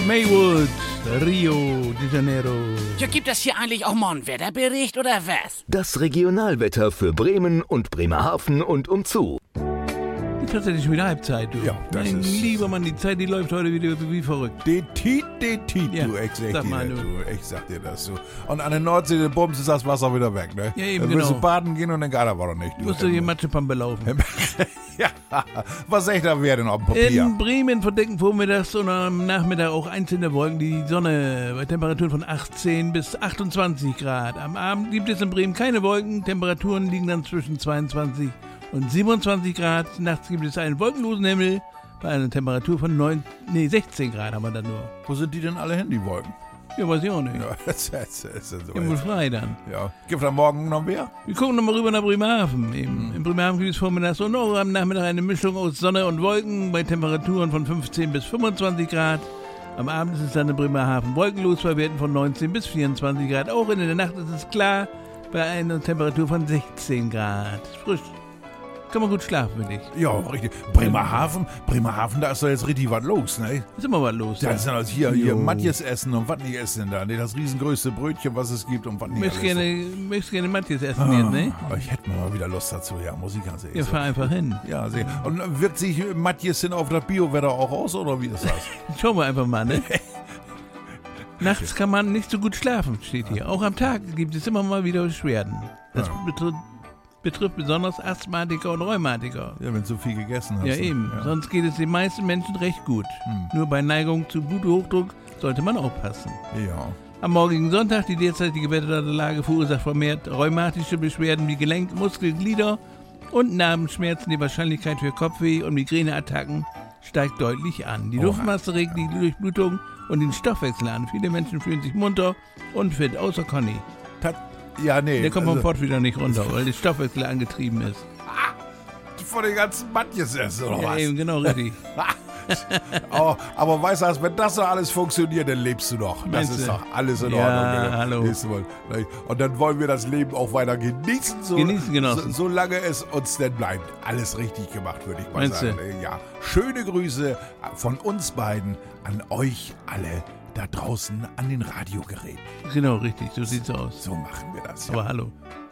Maywood, Rio de Janeiro. Ja, gibt es hier eigentlich auch mal einen Wetterbericht oder was? Das Regionalwetter für Bremen und Bremerhaven und umzu. Tatsächlich schon wieder Halbzeit, du. Ja, das mein ist- lieber Mann, die Zeit, die läuft heute wieder wie verrückt. Den Tiet, Ja, du, ich sag sag dir mal, das, du. du. Ich sag dir das, du. Und an der Nordsee, der Bums, ist das Wasser wieder weg, ne? Ja, eben, Dann willst genau. du baden gehen und dann geht er aber noch nicht. Musst du hier Matschepampe laufen. Ja, was echt da wäre denn auf dem Papier? In Bremen verdecken vormittags und am Nachmittag auch einzelne Wolken die Sonne bei Temperaturen von 18 bis 28 Grad. Am Abend gibt es in Bremen keine Wolken, Temperaturen liegen dann zwischen 22 und 27 Grad. Nachts gibt es einen wolkenlosen Himmel bei einer Temperatur von 16 Grad haben wir dann nur. Wo sind die denn alle hin, die Wolken? Ja, weiß ich auch nicht. Ja, das ist so. Ja, wohl frei dann. Ja. Gibt da morgen noch mehr? Wir gucken nochmal rüber nach Bremerhaven. In Bremerhaven gibt es vormittags und auch am Nachmittag eine Mischung aus Sonne und Wolken bei Temperaturen von 15 bis 25 Grad. Am Abend ist es dann in Bremerhaven wolkenlos bei Werten von 19 bis 24 Grad. Auch in der Nacht ist es klar bei einer Temperatur von 16 Grad. Frisch. Kann man gut schlafen, finde ich. Ja, richtig. Bremerhaven, da ist doch jetzt richtig was los, ne? Ist immer was los. Da ist Ja. dann also hier Jo. Matjes essen und was nicht essen da. Ne? Das riesengrößte Brötchen, was es gibt und was nicht Möchtest alles. gerne Matthias essen jetzt, ne? Aber ich hätte mal wieder Lust dazu, ja, muss ich ganz ehrlich Ja, fahr sagen. einfach hin. Ja, sehr. Und wirkt sich Matjes hin auf das Biowetter auch aus, oder wie ist das? Schauen wir einfach mal, ne? Nachts kann man nicht so gut schlafen, steht hier. Auch am Tag gibt es immer mal wieder Beschwerden. Das betrifft besonders Asthmatiker und Rheumatiker. Ja, wenn du so viel gegessen hast. Ja, eben. Ja. Sonst geht es den meisten Menschen recht gut. Nur bei Neigung zu Bluthochdruck sollte man aufpassen. Ja. Am morgigen Sonntag die derzeitige Wetterlage verursacht vermehrt rheumatische Beschwerden wie Gelenk, Muskel, Glieder und Narbenschmerzen. Die Wahrscheinlichkeit für Kopfweh und Migräneattacken steigt deutlich an. Die Oha. Luftmasse regt die Durchblutung und den Stoffwechsel an. Viele Menschen fühlen sich munter und fit, außer Conny. Ja, nee. Der kommt vom Pott wieder nicht runter, weil der Stoffwechsel angetrieben ist. von den ganzen Matjes essen, oder Ja, was? eben, genau, richtig. aber weißt du, wenn das so alles funktioniert, dann lebst du noch. Das Meinst ist du? doch alles in Ja, Ordnung. Ne? hallo. Siehst du mal, ne? Und dann wollen wir das Leben auch weiter genießen. Genossen. Solange es uns denn bleibt. Alles richtig gemacht, würde ich mal Meinst sagen. du? Ne? Ja. Schöne Grüße von uns beiden an euch alle da draußen an den Radiogeräten. Genau, richtig, so sieht's aus. So machen wir das. Ja. Aber hallo.